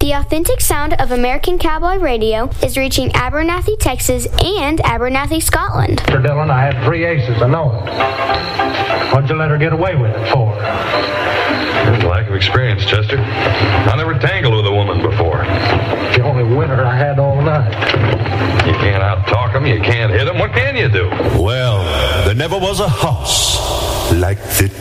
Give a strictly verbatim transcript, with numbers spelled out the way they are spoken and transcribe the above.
The authentic sound of American Cowboy Radio is reaching Abernathy, Texas, and Abernathy, Scotland. Mister Dillon, I had three aces, I know it. What'd you let her get away with it for? Lack of experience, Chester. I never tangled with a woman before. The only winner I had all night. You can't out-talk them, you can't hit them. What can you do? Well, there never was a house like the